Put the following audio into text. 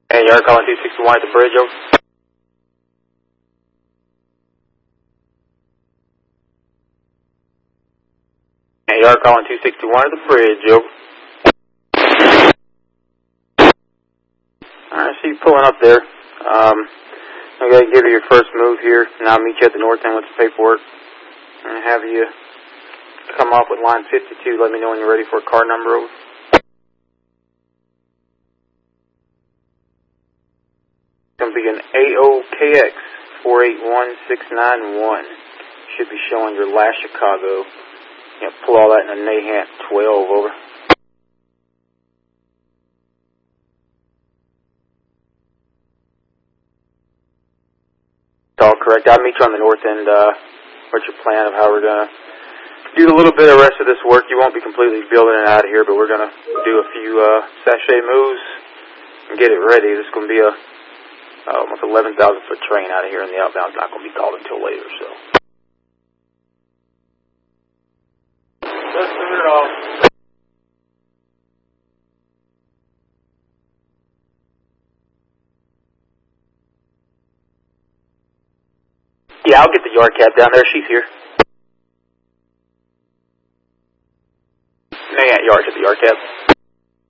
And you're calling 261 at the bridge, over. And you're calling 261 at the bridge, over. Alright, so you're pulling up there. I'm going to give you your first move here, and I'll meet you at the north end with the paperwork. And have you come off with line 52. Let me know when you're ready for a car number, over. It's going to be an AOKX 481691. Should be showing your last Chicago. You know, pull all that in a Nahant 12, over. All correct. I'll meet you on the north end. What's your plan of how we're going to do a little bit of the rest of this work? You won't be completely building it out of here, but we're going to do a few sachet moves and get it ready. This is going to be a almost 11,000 foot train out of here, and the outbound's not going to be called until later. So. Let's move it off. Yeah, I'll get the yard cab down there. She's here.